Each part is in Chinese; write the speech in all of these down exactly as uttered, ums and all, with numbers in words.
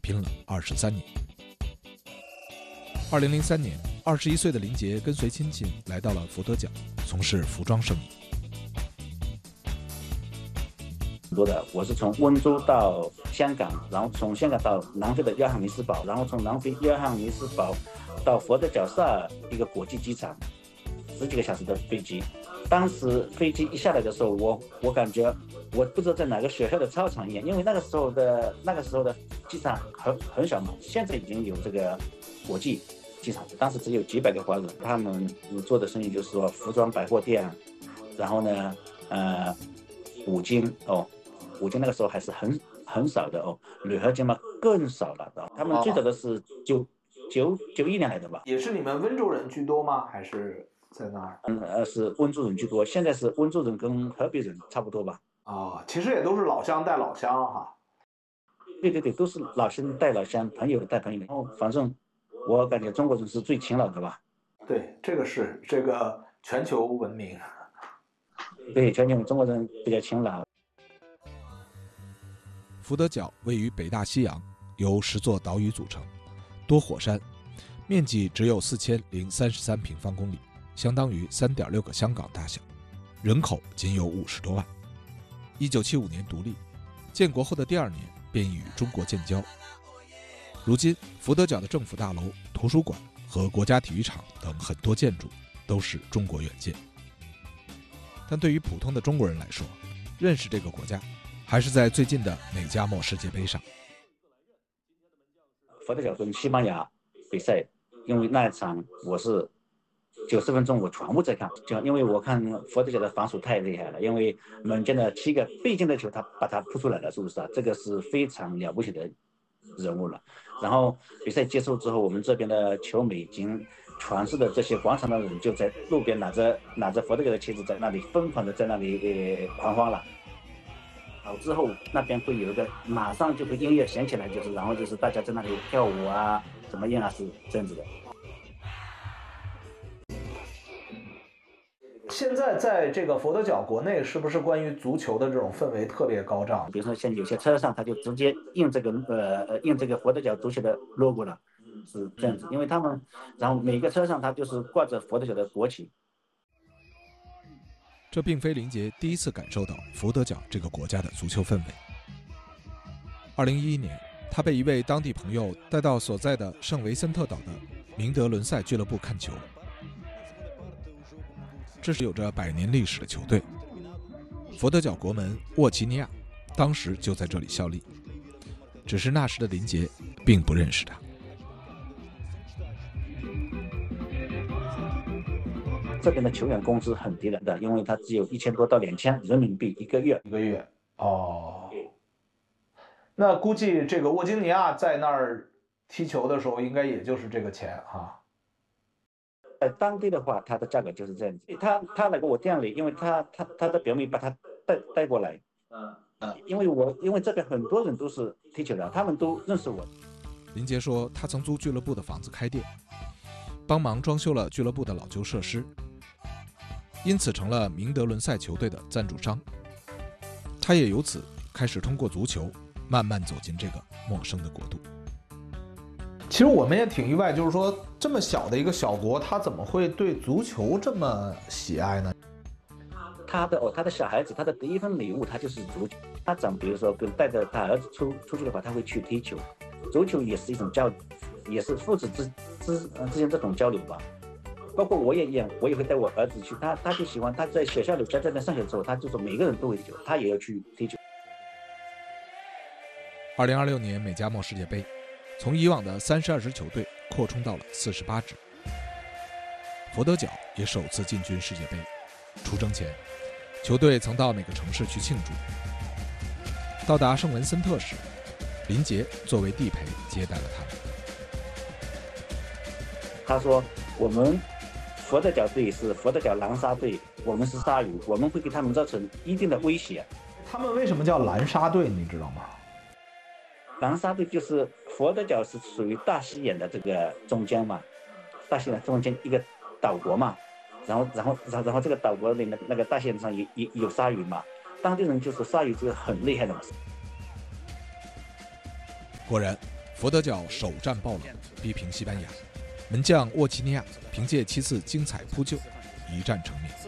拼了二十三年。二零零三年，二十一岁的林杰跟随亲戚来到了佛得角，从事服装生意。 很多的，我是从温州到香港，然后从香港到南非的约翰尼斯堡，然后从南非约翰尼斯堡到佛得角萨尔一个国际机场，十几个小时的飞机。当时飞机一下来的时候，我我感觉我不知道在哪个学校的操场一样，因为那个时候的那个时候的机场很很小嘛，现在已经有这个国际机场，当时只有几百个华人，他们做的生意就是说服装百货店，然后呢，呃，五金哦。五金那个时候还是很很少的哦，铝合金嘛更少了的。他们最早的是九九九一年来的吧？ 也是你们温州人居多吗？还是在那儿？ 嗯呃是温州人居多，现在是温州人跟河北人差不多吧？ 啊、哦，其实也都是老乡带老乡哈。 对对对，都是老乡带老乡，朋友带朋友。然后反正我感觉中国人是最勤劳的吧？ 对，这个是这个全球闻名。 对，全球中国人比较勤劳。 福得角位于北大西洋，由十座岛屿组成，多火山，面积只有四千零三十三平方公里，相当于三点六个香港大小，人口仅有五十多万。一九七五年独立，建国后的第二年便与中国建交。如今，福得角的政府大楼、图书馆和国家体育场等很多建筑都是中国原件。但对于普通的中国人来说，认识这个国家还是在最近的美加墨世界杯上。 佛得角跟西班牙比赛，因为那一场我是九十分钟我全部在看，就因为我看佛得角的防守太厉害了，因为门将的七个必进的球他把他扑出来了，是不是啊？这个是非常了不起的人物了。然后比赛结束之后，我们这边的球迷已经全市的这些广场的人就在路边拿着拿着佛得角的旗子在那里疯狂的在那里、呃、狂欢了。好之后那边会有一个马上就会音乐响起来，就是然后就是大家在那里跳舞啊怎么样啊，是这样子的。 现在在这个佛得角国内，是不是关于足球的这种氛围特别高涨？ 比如说像有些车上他就直接印这个呃印这个佛得角足球的 logo 了，是这样子，因为他们然后每个车上他就是挂着佛得角的国旗。 这并非林杰第一次感受到福得角这个国家的足球氛围。二零一一年，他被一位当地朋友带到所在的圣维森特岛的明德伦塞俱乐部看球。这是有着百年历史的球队，佛得角国门沃奇尼亚当时就在这里效力，只是那时的林杰并不认识他。 这边的球员工资很低的，因为他只有一千多到两千人民币一个月。 一个月哦，那估计这个沃金尼亚在那儿踢球的时候，应该也就是这个钱哈。 在当地的话，它的价格就是这样子。他他来过我店里，因为他他他的表妹把他带带过来。嗯嗯，因为我因为这边很多人都是踢球的，他们都认识我。 林杰说，他曾租俱乐部的房子开店，帮忙装修了俱乐部的老旧设施，因此成了明德伦塞球队的赞助商。他也由此开始通过足球慢慢走进这个陌生的国度。 其实我们也挺意外，就是说这么小的一个小国，他怎么会对足球这么喜爱呢？ 他的哦，他的小孩子，他的第一份礼物，他就是足球。家长比如说跟带着他儿子出出去的话，他会去踢球。足球也是一种交，也是父子之之之间这种交流吧。包括我也一样，我也会带我儿子去，他他就喜欢，他在学校里在这边上学之后，他就说每个人都会踢球，他也要去踢球。 二零二六年美加墨世界杯，从以往的三十二支球队扩充到了四十八支，佛得角也首次进军世界杯。出征前，球队曾到每个城市去庆祝。到达圣文森特时，林杰作为地陪接待了他们。 他说：“我们佛得角队是佛得角狼鲨队，我们是鲨鱼，我们会给他们造成一定的威胁。” 他们为什么叫蓝鲨队？你知道吗？ 狼鲨队就是佛得角是属于大西洋的这个中间嘛，大西洋中间一个岛国嘛，然后然后然后然后这个岛国里的那个大西洋上有有有鲨鱼嘛，当地人就说鲨鱼是很厉害的嘛。 果然， 佛得角首战爆冷，逼平西班牙，门将沃奇尼亚凭借七次精彩扑救，一战成名。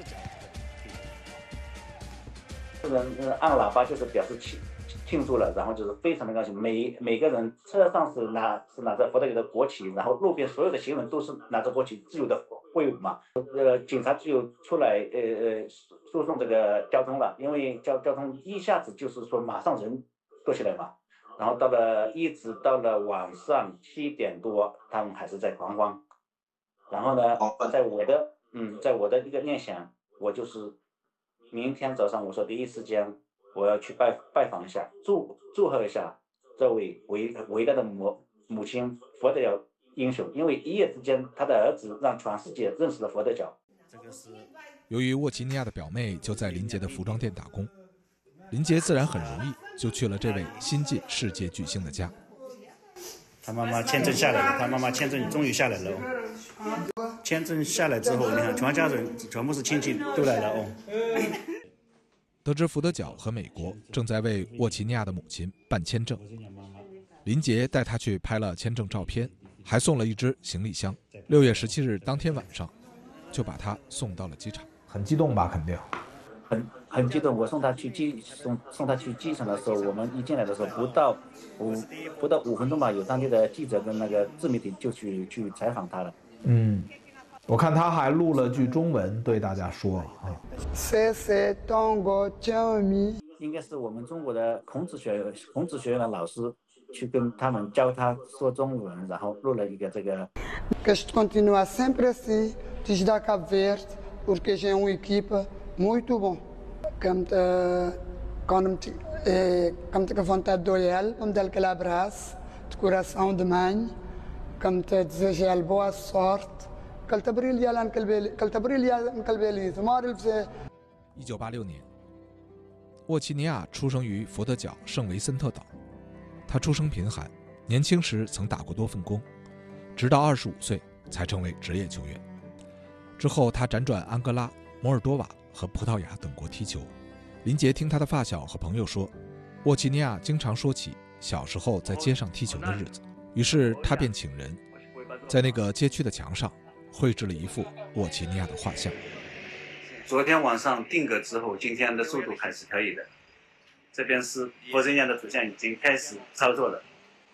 人按喇叭就是表示庆庆祝了，然后就是非常的高兴。每每个人车上是拿是拿着佛得角的国旗，然后路边所有的行人都是拿着国旗自由的挥舞嘛。呃，警察只有出来呃呃输送这个交通了，因为交交通一下子就是说马上人多起来嘛。然后到了一直到了晚上七点多，他们还是在狂欢。然后呢，在我的嗯，在我的一个念想，我就是明天早上我说第一时间我要去拜拜访一下，祝祝贺一下这位伟伟大的母母亲佛得角英雄，因为一夜之间他的儿子让全世界认识了佛得角。 由于沃奇尼亚的表妹就在林杰的服装店打工，林杰自然很容易就去了这位新晋世界巨星的家。 他妈妈签证下来了，他妈妈签证终于下来了哦。签证下来之后，你看全家人全部是亲戚都来了哦。 得知福德角和美国正在为沃奇尼亚的母亲办签证，林杰带他去拍了签证照片，还送了一只行李箱。六月十七日当天晚上，就把他送到了机场。 很激动吧？肯定。 很很激动，我送他去机送送他去机场的时候，我们一进来的时候不到五不到五分钟吧，有当地的记者跟那个自媒体就去去采访他了。 嗯，我看他还录了句中文对大家说啊。 应该是我们中国的孔子学孔子学院的老师去跟他们教他说中文，然后录了一个这个。 Muito bom. Quando quando quando que vontade de olhar, quando ele que abraça, de coração de mãe, quando te deseja ele boa sorte, quando te brilha lá naquele beli, quando te brilha naquele belize, mora ele você。 一九八六年，沃奇尼亚出生于佛得角圣维森特岛。他出生贫寒，年轻时曾打过多份工，直到二十五岁才成为职业球员。之后，他辗转安哥拉、摩尔多瓦和葡萄牙等国踢球。林杰听他的发小和朋友说，沃奇尼亚经常说起小时候在街上踢球的日子，于是他便请人在那个街区的墙上绘制了一幅沃奇尼亚的画像。 昨天晚上定格之后，今天的速度还是可以的。这边是佛得角的图像已经开始操作了。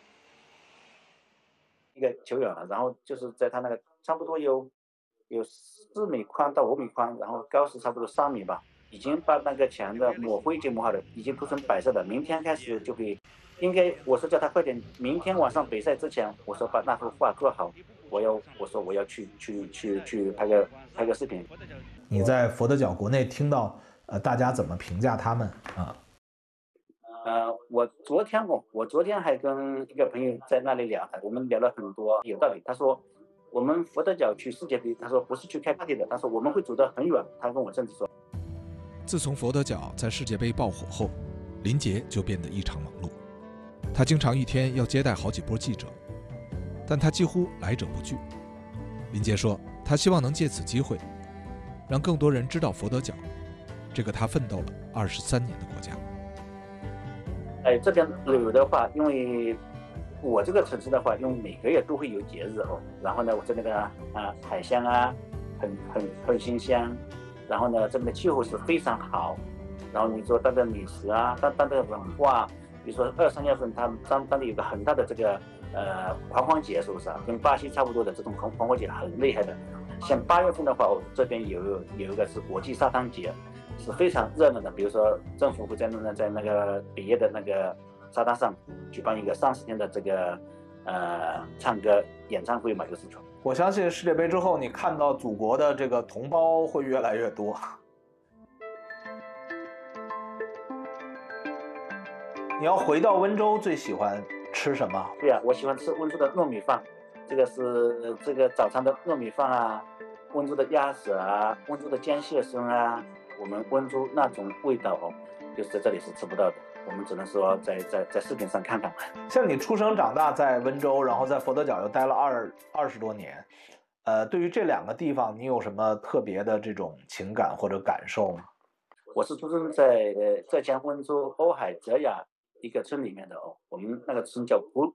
一个球员了，然后就是在他那个差不多有有四米宽到五米宽，然后高是差不多三米吧，已经把那个墙的抹灰已经抹好了，已经涂成白色的。明天开始就可以，应该我说叫他快点，明天晚上比赛之前，我说把那幅画做好，我要我说我要去去去去拍个拍个视频。 你在佛得角国内听到呃大家怎么评价他们啊？ 呃，我昨天我我昨天还跟一个朋友在那里聊，我们聊了很多有道理。他说我们佛得角去世界杯，他说不是去开 party 的，他说我们会走得很远。他跟我这样子说。 自从佛得角在世界杯爆火后，林杰就变得异常忙碌。他经常一天要接待好几波记者，但他几乎来者不拒。林杰说，他希望能借此机会，让更多人知道佛得角这个他奋斗了二十三年的国家。 哎，这边旅游的话，因为我这个城市的话，因为每个月都会有节日哦，然后呢，我这边的啊海鲜啊，很很很新鲜，然后呢，这边的气候是非常好，然后你说当地的美食啊，当当地的文化，比如说二三月份，他们当当地有个很大的这个呃狂欢节，是不是啊？跟巴西差不多的这种狂狂欢节很厉害的。像八月份的话，我这边有有一个是国际沙滩节。是非常热闹的，比如说政府会在那在那个北野的那个沙滩上举办一个三十天的这个呃唱歌演唱会嘛，就是说。 我相信世界杯之后，你看到祖国的这个同胞会越来越多。你要回到温州，最喜欢吃什么？ 对呀、啊，我喜欢吃温州的糯米饭，这个是这个早餐的糯米饭啊，温州的鸭舌啊，温州的煎蟹生啊。我们温州那种味道哦，就是在这里是吃不到的，我们只能说在在在视频上看看。 像你出生长大在温州，然后在佛得角又待了二二十多年，呃，对于这两个地方，你有什么特别的这种情感或者感受吗？ 我是出生在呃浙江温州瓯海泽雅一个村里面的哦，我们那个村叫普